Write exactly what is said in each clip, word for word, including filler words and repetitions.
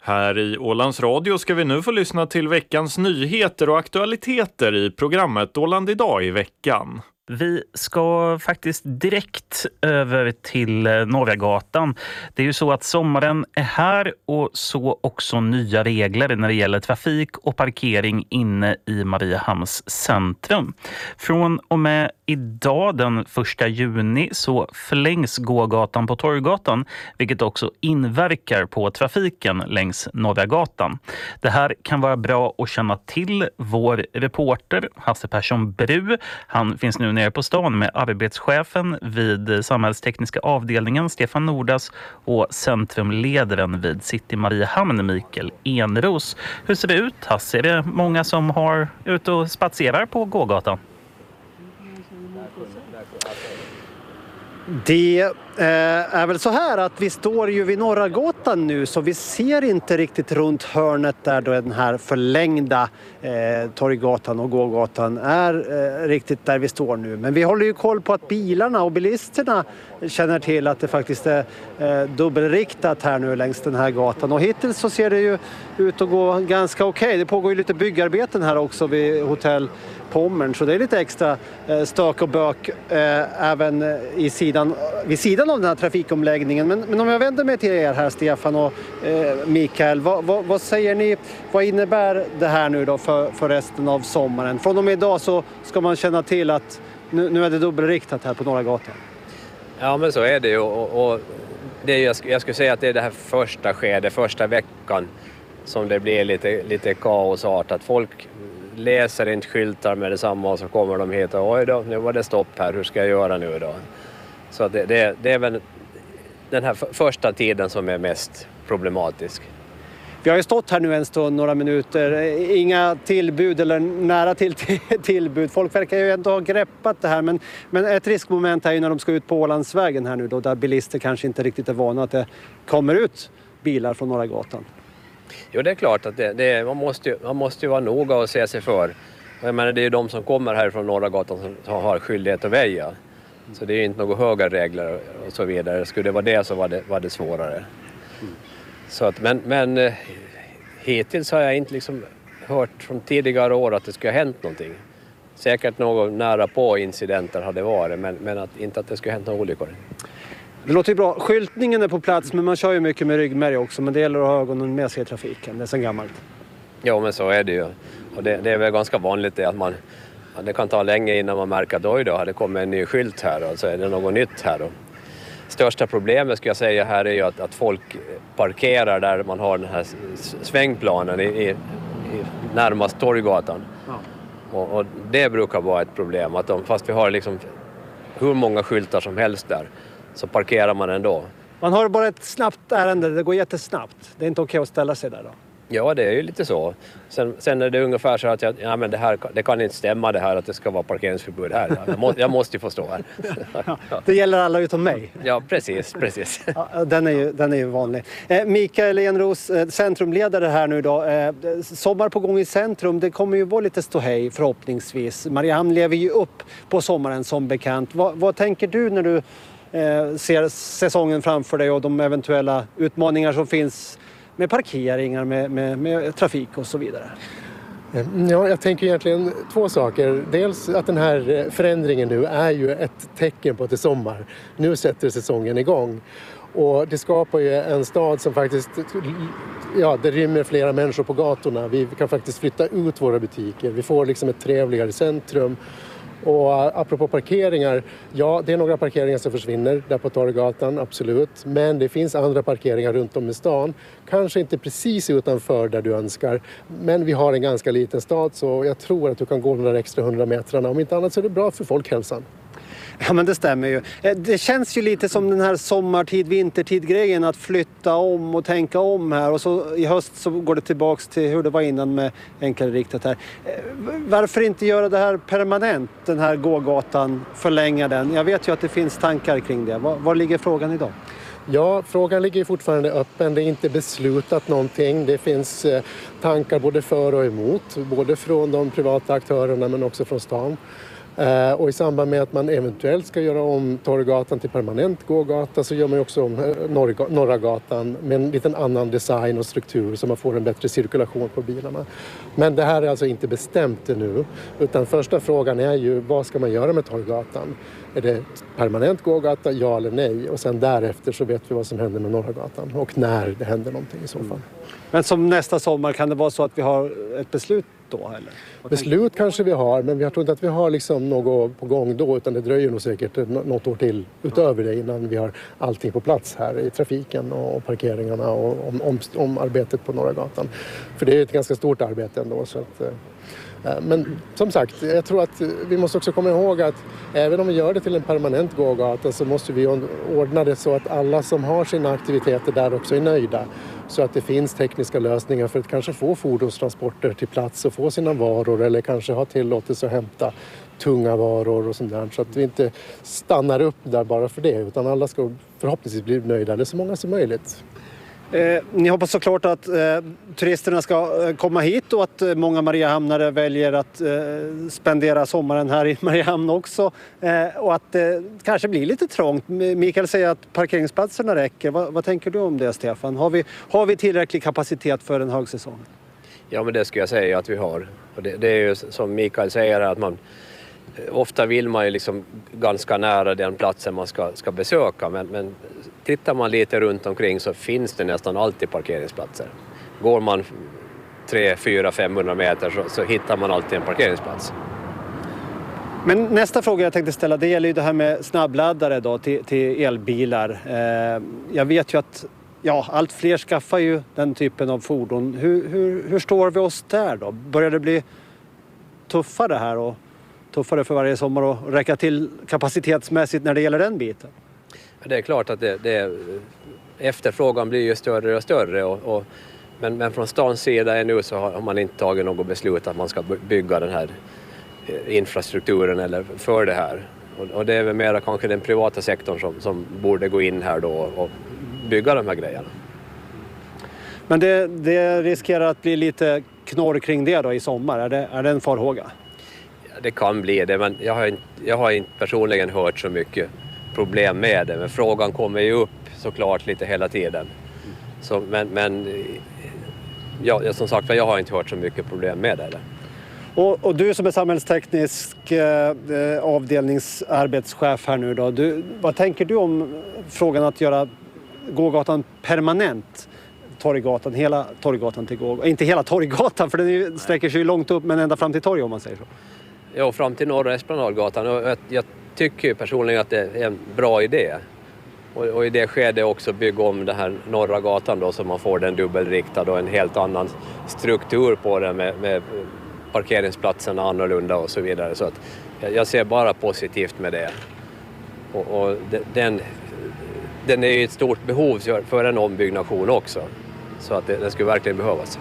Här i Ålands Radio ska vi nu få lyssna till veckans nyheter och aktualiteter i programmet Åland idag i veckan. Vi ska faktiskt direkt över till Norragatan. Det är ju så att sommaren är här och så också nya regler när det gäller trafik och parkering inne i Mariehamns centrum. Från och med idag den första juni så förlängs gågatan på Torggatan, vilket också inverkar på trafiken längs Norragatan. Det här kan vara bra att känna till. Vår reporter Hasse Persson Bru, han finns nu nere på stan med arbetschefen vid samhällstekniska avdelningen Stefan Nordas och centrumledaren vid City Mariehamn Mikael Enros. Hur ser det ut, Hasse? Är det många som har ute och spatserar på gågatan? Det eh, är väl så här att vi står ju vid Norragatan nu, så vi ser inte riktigt runt hörnet där då den här förlängda eh, Torggatan och gågatan är eh, riktigt där vi står nu. Men vi håller ju koll på att bilarna och bilisterna känner till att det faktiskt är eh, dubbelriktat här nu längs den här gatan. Och hittills så ser det ju ut att gå ganska okej. Okay. Det pågår ju lite byggarbeten här också vid hotell Pommern, så det är lite extra eh, stök och bök eh, även i sidan, vid sidan av den här trafikomläggningen. Men, men om jag vänder mig till er här, Stefan och eh, Mikael, vad, vad, vad säger ni, vad innebär det här nu då för, för resten av sommaren? Från och med idag så ska man känna till att nu, nu är det dubbelriktat här på Norragatan. Ja, men så är det ju, och, och det är, jag, jag skulle säga att det är det här första skedet, första veckan som det blir lite, lite kaosartat. Folk läser inte skyltar med detsamma och så kommer de hit och oj då, nu var det stopp här, hur ska jag göra nu då? Så det, det, det är väl den här f- första tiden som är mest problematisk. Vi har ju stått här nu en stund, några minuter, inga tillbud eller nära till tillbud. Folk verkar ju ändå ha greppat det här, men, men ett riskmoment är ju när de ska ut på Ålandsvägen här nu då, där bilister kanske inte riktigt är vana att det kommer ut bilar från Norragatan. Jo, det är klart att det, det, man, måste ju, man måste ju vara noga och se sig för. Jag menar, det är ju de som kommer här från Norragatan som, som har skyldighet att väja. Så det är ju inte några höga regler och så vidare. Skulle det vara det så var det, var det svårare. Mm. Så att, men, men eh, hittills har jag inte liksom hört från tidigare år att det skulle ha hänt någonting. Säkert något nära på incidenter hade varit, men, men att, inte att det skulle ha hänt några olyckor. Det låter ju bra. Skyltningen är på plats, men man kör ju mycket med ryggmärg också. Men det gäller att ha ögonen med sig i trafiken. Det är så gammalt. Ja, men så är det ju. Och det, det är väl ganska vanligt det att man, det kan ta länge innan man märker att oj då, har det kommit en ny skylt här och så är det något nytt här. Och största problemet ska jag säga här är ju att, att folk parkerar där man har den här svängplanen i, i, i närmast Torggatan. Ja. Och, och det brukar vara ett problem, att de, fast vi har liksom hur många skyltar som helst där, så parkerar man ändå. Man har bara ett snabbt ärende, det går jättesnabbt. Det är inte okej att ställa sig där då? Ja, det är ju lite så. Sen, sen är det ungefär så att jag, ja, men det, här, det kan inte stämma det här att det ska vara parkeringsförbud här. Jag, må, jag måste ju få stå här. Ja, det gäller alla utom mig. Ja, precis. precis. Ja, den, är ju, den är ju vanlig. Eh, Mikael Enros, eh, centrumledare här nu då. Eh, sommar på gång i centrum, det kommer ju vara lite ståhej förhoppningsvis. Mariehamn lever ju upp på sommaren som bekant. Va, vad tänker du när du Eh, ser säsongen framför dig och de eventuella utmaningar som finns med parkeringar, med, med, med trafik och så vidare? Ja, jag tänker egentligen två saker. Dels att den här förändringen nu är ju ett tecken på att det är sommar. Nu sätter säsongen igång. Och det skapar ju en stad som faktiskt, ja, det rymmer flera människor på gatorna. Vi kan faktiskt flytta ut våra butiker. Vi får liksom ett trevligare centrum. Och apropå parkeringar, ja, det är några parkeringar som försvinner där på Torggatan, absolut. Men det finns andra parkeringar runt om i stan. Kanske inte precis utanför där du önskar. Men vi har en ganska liten stad, så jag tror att du kan gå de där extra hundra metrarna. Om inte annat så är det bra för folkhälsan. Ja, men det stämmer ju. Det känns ju lite som den här sommartid, vintertid-grejen, att flytta om och tänka om här. Och så i höst så går det tillbaks till hur det var innan med enklare riktat här. Varför inte göra det här permanent, den här gågatan, förlänga den? Jag vet ju att det finns tankar kring det. Var, var ligger frågan idag? Ja, frågan ligger fortfarande öppen. Det är inte beslutat någonting. Det finns eh, tankar både för och emot. Både från de privata aktörerna men också från stan. Eh, och i samband med att man eventuellt ska göra om Torggatan till permanent gågata så gör man också om eh, Norra, Norra gatan med en liten annan design och struktur så man får en bättre cirkulation på bilarna. Men det här är alltså inte bestämt ännu, utan första frågan är ju vad ska man göra med Torggatan? Är det permanent gågata, ja eller nej? Och sen därefter så vet vi vad som händer med Norra gatan och när det händer någonting i så fall. Men som nästa sommar, kan det vara så att vi har ett beslut då? Eller? Beslut kanske vi har, men jag tror inte att vi har liksom något på gång då, utan det dröjer nog säkert något år till utöver det innan vi har allting på plats här i trafiken och parkeringarna och om, om, om arbetet på Norra gatan. För det är ett ganska stort arbete ändå. Så att, men som sagt, jag tror att vi måste också komma ihåg att även om vi gör det till en permanent gågata så måste vi ordna det så att alla som har sina aktiviteter där också är nöjda. Så att det finns tekniska lösningar för att kanske få fordonstransporter till plats och få sina varor eller kanske ha tillåtelse att hämta tunga varor och sånt där. Så att vi inte stannar upp där bara för det, utan alla ska förhoppningsvis bli nöjda, eller så många som möjligt. Eh, ni hoppas såklart att eh, turisterna ska eh, komma hit och att eh, många Mariehamnare väljer att eh, spendera sommaren här i Mariehamn också. Eh, och att det eh, kanske blir lite trångt. Mikael säger att parkeringsplatserna räcker. Va, vad tänker du om det, Stefan? Har vi, har vi tillräcklig kapacitet för en högsäsong? Ja, men det skulle jag säga att vi har. Och det, det är ju som Mikael säger att man ofta vill man ju liksom ganska nära den platsen man ska, ska besöka, men, men tittar man lite runt omkring så finns det nästan alltid parkeringsplatser. Går man tre, fyra, femhundra meter så, så hittar man alltid en parkeringsplats. Men nästa fråga jag tänkte ställa, det gäller ju det här med snabbladdare då till, till elbilar. Eh, jag vet ju att ja, allt fler skaffar ju den typen av fordon. Hur, hur, hur står vi oss där då? Börjar det bli tuffare här och tuffare för varje sommar och räcka till kapacitetsmässigt när det gäller den biten? Det är klart att det, det, efterfrågan blir ju större och större. Och, och, men, men från stans sida nu så har man inte tagit något beslut att man ska bygga den här infrastrukturen eller för det här. Och, och det är väl mer kanske den privata sektorn som, som borde gå in här då och bygga de här grejerna. Men det, det riskerar att bli lite knorr kring det då i sommar. Är det, är det en farhåga? Det kan bli det, men jag har, inte, jag har inte personligen hört så mycket problem med det. Men frågan kommer ju upp såklart lite hela tiden. Så, men men ja, som sagt, jag har inte hört så mycket problem med det. Och, och du som är samhällsteknisk eh, avdelningsarbetschef här nu då. Du, vad tänker du om frågan att göra gågatan permanent? Torggatan, hela Torggatan till gågatan. Inte hela Torggatan, för den sträcker sig ju långt upp, men ända fram till torg om man säger så. Ja, fram till Norra Esplanadgatan. Och jag, jag tycker personligen att det är en bra idé. Och, och i det skedet också bygga om den här Norra gatan då, så man får den dubbelriktad och en helt annan struktur på den med, med parkeringsplatserna annorlunda och så vidare. Så att jag, jag ser bara positivt med det. Och, och den, den är ju ett stort behov för en ombyggnation också. Så att det, det skulle verkligen behövas.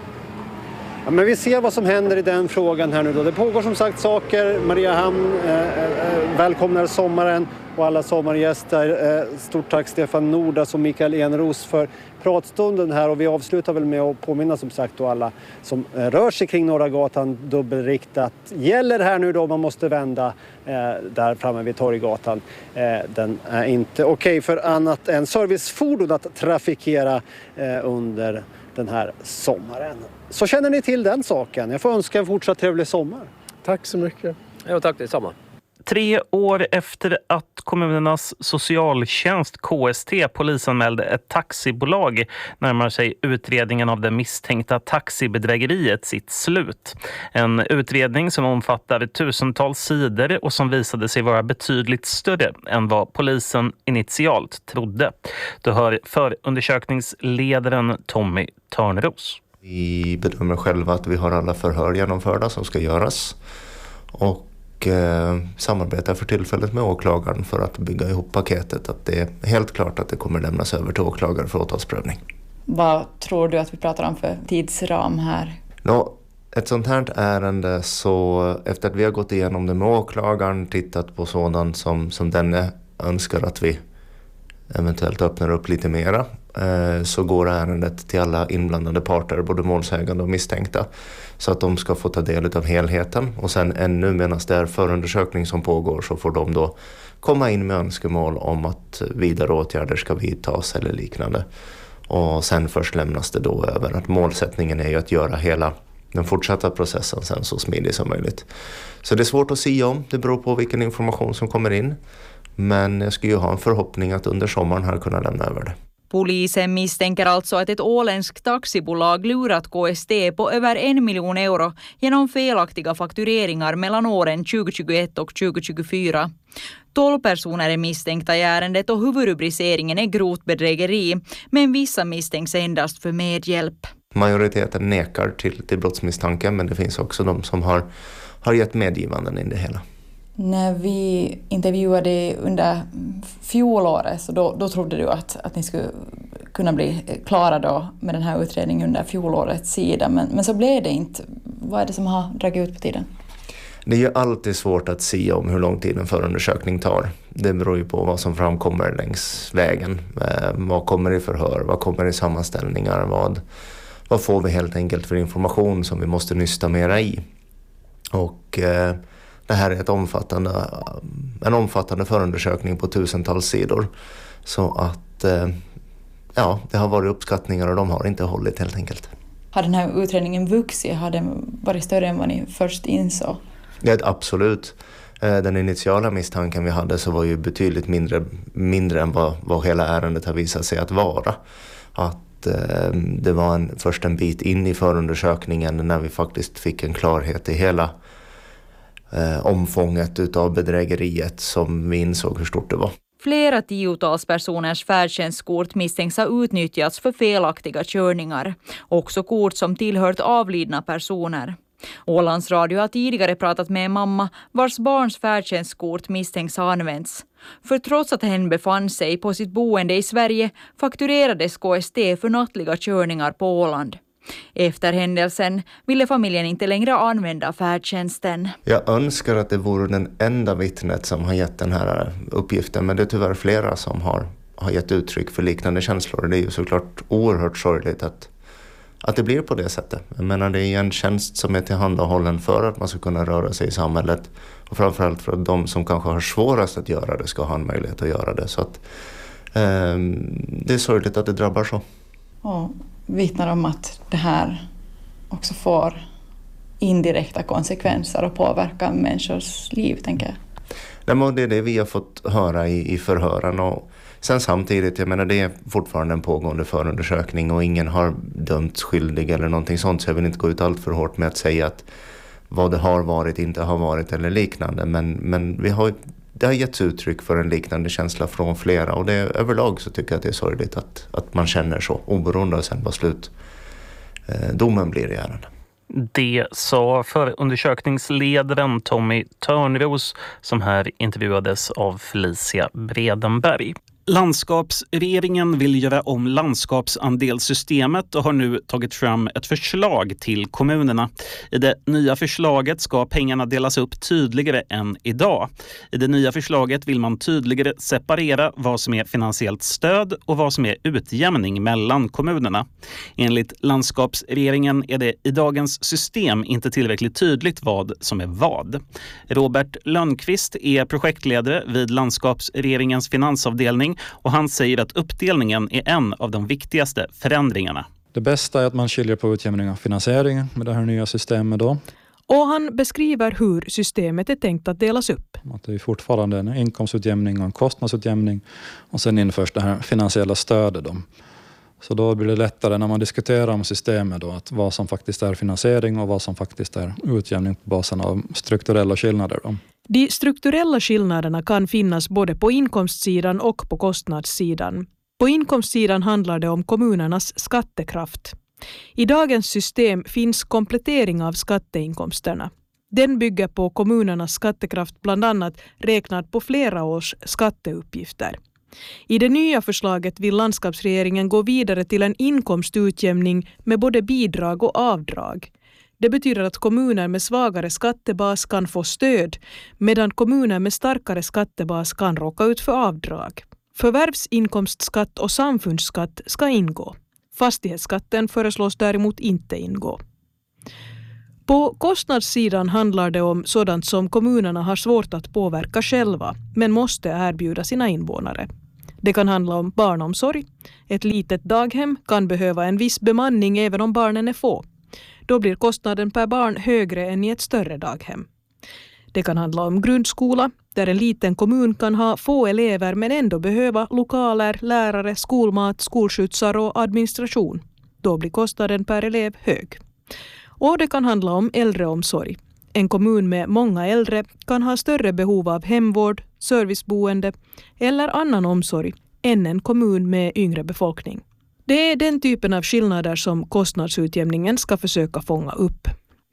Ja, men vi ser vad som händer i den frågan här nu då. Det pågår som sagt saker. Mariehamn eh, eh, välkomnar sommaren och alla sommargäster. Eh, stort tack Stefan Nordas och Mikael Enros för pratstunden här. Och vi avslutar väl med att påminna som sagt då alla som eh, rör sig kring Norra gatan dubbelriktat. Gäller här nu då man måste vända eh, där framme vid Torggatan. Eh, den är inte okej okay för annat än servicefordon att trafikera eh, under den här sommaren. Så känner ni till den saken. Jag får önska en fortsatt trevlig sommar. Tack så mycket. Ja, tack detsamma. Tre år efter att kommunernas socialtjänst K S T polisanmälde ett taxibolag närmar sig utredningen av det misstänkta taxibedrägeriet sitt slut. En utredning som omfattar tusentals sidor och som visade sig vara betydligt större än vad polisen initialt trodde. Du hör förundersökningsledaren Tommy Törnros. Vi bedömer själva att vi har alla förhör genomförda som ska göras och och eh, samarbetar för tillfället med åklagaren för att bygga ihop paketet. Att det är helt klart att det kommer lämnas över till åklagare för åtalsprövning. Vad tror du att vi pratar om för tidsram här? Nå, ett sånt här ärende, så efter att vi har gått igenom det med åklagaren, tittat på sådant som, som denne önskar att vi eventuellt öppnar upp lite mera, så går ärendet till alla inblandade parter, både målsägande och misstänkta, så att de ska få ta del av helheten. Och sen ännu medan det är förundersökning som pågår så får de då komma in med önskemål om att vidare åtgärder ska vidtas eller liknande. Och sen först lämnas det då över. Att målsättningen är ju att göra hela den fortsatta processen sen så smidig som möjligt. Så det är svårt att säga om, det beror på vilken information som kommer in. Men jag skulle ju ha en förhoppning att under sommaren här kunna lämna över det. Polisen misstänker alltså att ett åländskt taxibolag lurat K S T på över en miljon euro genom felaktiga faktureringar mellan åren tjugohundratjugoett och tjugohundratjugofyra. Tolv personer är misstänkta i ärendet och huvudrubriceringen är grovt bedrägeri, men vissa misstänks endast för medhjälp. Majoriteten nekar till, till brottsmisstanken, men det finns också de som har, har gett medgivanden i det hela. När vi intervjuade under fjolåret så då, då trodde du att, att ni skulle kunna bli klara då med den här utredningen under fjolårets sida. Men, men så blev det inte. Vad är det som har dragit ut på tiden? Det är ju alltid svårt att säga om hur lång tid en förundersökning tar. Det beror ju på vad som framkommer längs vägen. Eh, vad kommer i förhör? Vad kommer i sammanställningar? Vad, vad får vi helt enkelt för information som vi måste nysta mera i? Och... Eh, Det här är ett omfattande, en omfattande förundersökning på tusentals sidor. Så att ja, det har varit uppskattningar och de har inte hållit helt enkelt. Har den här utredningen vuxit? Har den varit större än vad ni först insåg? Ja, absolut. Den initiala misstanken vi hade så var ju betydligt mindre, mindre än vad, vad hela ärendet har visat sig att vara. Att det var en, först en bit in i förundersökningen när vi faktiskt fick en klarhet i hela Eh, omfånget utav bedrägeriet som vi insåg hur stort det var. Flera tiotals personers färdtjänstkort misstänks ha utnyttjats för felaktiga körningar. Också kort som tillhört avlidna personer. Ålands Radio har tidigare pratat med en mamma vars barns färdtjänstkort misstänks ha använts. För trots att hen befann sig på sitt boende i Sverige fakturerades K S T för nattliga körningar på Åland. Efter händelsen ville familjen inte längre använda färdtjänsten. Jag önskar att det vore den enda vittnet som har gett den här uppgiften, men det är tyvärr flera som har, har gett uttryck för liknande känslor. Det är ju såklart oerhört sorgligt att, att det blir på det sättet. Jag menar, det är en tjänst som är tillhandahållen för att man ska kunna röra sig i samhället och framförallt för att de som kanske har svårast att göra det ska ha en möjlighet att göra det. Så att, eh, det är sorgligt att det drabbar så. Ja. Vittnar om att det här också får indirekta konsekvenser och påverkar människors liv, tänker jag. Nej, men det är det vi har fått höra i, i förhören. Och sen samtidigt, jag menar, det är fortfarande en pågående förundersökning och ingen har dömts skyldig eller någonting sånt, så jag vill inte gå ut allt för hårt med att säga att vad det har varit, inte har varit eller liknande. Men, men vi har, det har getts uttryck för en liknande känsla från flera och det, överlag så tycker jag att det är sorgligt att, att man känner så, oberoende och sen vad slut eh, domen blir i ärendet. Det sa förundersökningsledaren Tommy Törnros som här intervjuades av Felicia Bredenberg. Landskapsregeringen vill göra om landskapsandelssystemet och har nu tagit fram ett förslag till kommunerna. I det nya förslaget ska pengarna delas upp tydligare än idag. I det nya förslaget vill man tydligare separera vad som är finansiellt stöd och vad som är utjämning mellan kommunerna. Enligt landskapsregeringen är det i dagens system inte tillräckligt tydligt vad som är vad. Robert Lönnqvist är projektledare vid landskapsregeringens finansavdelning och han säger att uppdelningen är en av de viktigaste förändringarna. Det bästa är att man skiljer på utjämning och finansiering med det här nya systemet då. Och han beskriver hur systemet är tänkt att delas upp. Att det är fortfarande en inkomstutjämning och en kostnadsutjämning och sen införs det här finansiella stödet då. Så då blir det lättare när man diskuterar om systemet då, att vad som faktiskt är finansiering och vad som faktiskt är utjämning på basen av strukturella skillnader då. De strukturella skillnaderna kan finnas både på inkomstsidan och på kostnadssidan. På inkomstsidan handlar det om kommunernas skattekraft. I dagens system finns komplettering av skatteinkomsterna. Den bygger på kommunernas skattekraft bland annat räknat på flera års skatteuppgifter. I det nya förslaget vill landskapsregeringen gå vidare till en inkomstutjämning med både bidrag och avdrag. Det betyder att kommuner med svagare skattebas kan få stöd, medan kommuner med starkare skattebas kan råka ut för avdrag. Förvärvsinkomstskatt och samfundsskatt ska ingå. Fastighetsskatten föreslås däremot inte ingå. På kostnadssidan handlar det om sådant som kommunerna har svårt att påverka själva, men måste erbjuda sina invånare. Det kan handla om barnomsorg. Ett litet daghem kan behöva en viss bemanning även om barnen är få. Då blir kostnaden per barn högre än i ett större daghem. Det kan handla om grundskola, där en liten kommun kan ha få elever men ändå behöva lokaler, lärare, skolmat, skolskjutsar och administration. Då blir kostnaden per elev hög. Och det kan handla om äldreomsorg. En kommun med många äldre kan ha större behov av hemvård, serviceboende eller annan omsorg än en kommun med yngre befolkning. Det är den typen av skillnader som kostnadsutjämningen ska försöka fånga upp.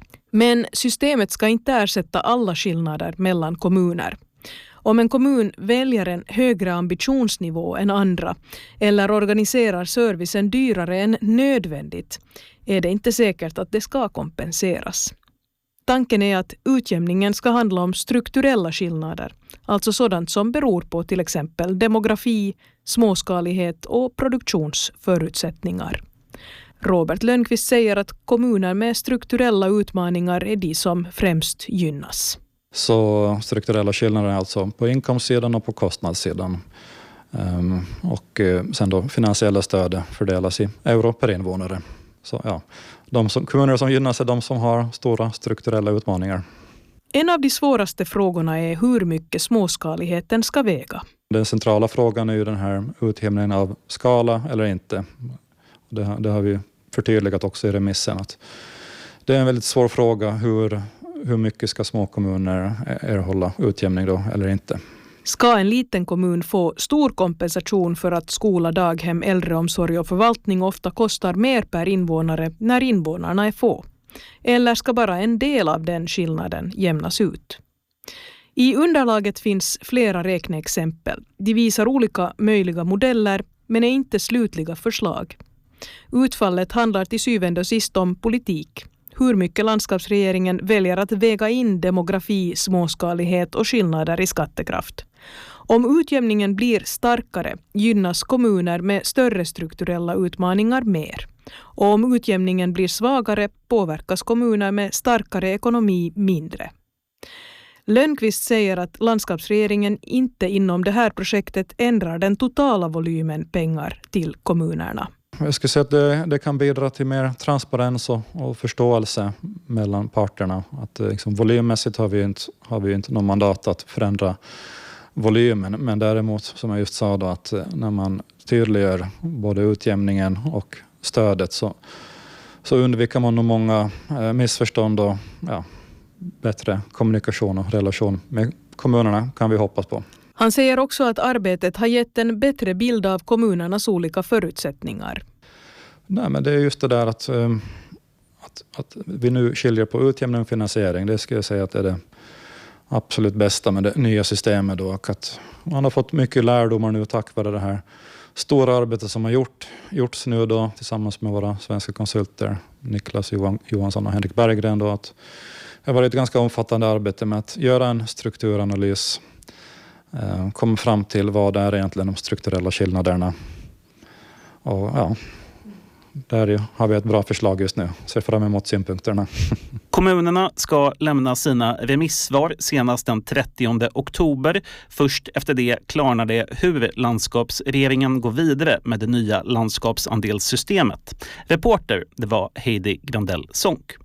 Men systemet ska inte ersätta alla skillnader mellan kommuner. Om en kommun väljer en högre ambitionsnivå än andra eller organiserar servicen dyrare än nödvändigt är det inte säkert att det ska kompenseras. Tanken är att utjämningen ska handla om strukturella skillnader, alltså sådant som beror på till exempel demografi, småskalighet och produktionsförutsättningar. Robert Lönnqvist säger att kommuner med strukturella utmaningar är de som främst gynnas. Så strukturella skillnader är alltså på inkomstsidan och på kostnadssidan. Um, och sen då finansiella stöd fördelas i euro per invånare. Så ja, de som, kommuner som gynnas är de som har stora strukturella utmaningar. En av de svåraste frågorna är hur mycket småskaligheten ska väga. Den centrala frågan är ju den här utjämningen av skala eller inte. Det, det har vi förtydligat också i remissen. Att det är en väldigt svår fråga hur, hur mycket ska små kommuner erhålla utjämning då eller inte. Ska en liten kommun få stor kompensation för att skola, daghem, äldreomsorg och förvaltning ofta kostar mer per invånare när invånarna är få? Eller ska bara en del av den skillnaden jämnas ut? I underlaget finns flera räkneexempel. De visar olika möjliga modeller men är inte slutliga förslag. Utfallet handlar till syvende och sist om politik. Hur mycket landskapsregeringen väljer att väga in demografi, småskalighet och skillnader i skattekraft. Om utjämningen blir starkare gynnas kommuner med större strukturella utmaningar mer. Och om utjämningen blir svagare påverkas kommuner med starkare ekonomi mindre. Lönnqvist säger att landskapsregeringen inte inom det här projektet ändrar den totala volymen pengar till kommunerna. Jag skulle säga att det, det kan bidra till mer transparens och, och förståelse mellan parterna. Att liksom, volymmässigt har vi inte, har vi inte någon mandat att förändra volymen. Men däremot, som jag just sa, då, att när man tydliggör både utjämningen och stödet så, så undviker man nog många eh, missförstånd och ja, bättre kommunikation och relation med kommunerna kan vi hoppas på. Han säger också att arbetet har gett en bättre bild av kommunernas olika förutsättningar. Nej, men det är just det där att, att, att vi nu skiljer på utjämning och finansiering. Det ska jag säga att det är det absolut bästa med det nya systemet. Då, och att man har fått mycket lärdomar nu tack vare det här stora arbetet som har gjort, gjorts nu då, tillsammans med våra svenska konsulter Niklas Johan, Johansson och Henrik Berggren. Då, att det har varit ett ganska omfattande arbete med att göra en strukturanalys. Kommer fram till vad det är egentligen de strukturella skillnaderna. Och ja, där har vi ett bra förslag just nu. Ser fram emot synpunkterna. Kommunerna ska lämna sina remissvar senast den trettionde oktober. Först efter det klarnar det hur landskapsregeringen går vidare med det nya landskapsandelssystemet. Reporter, det var Heidi Grandell Sonck.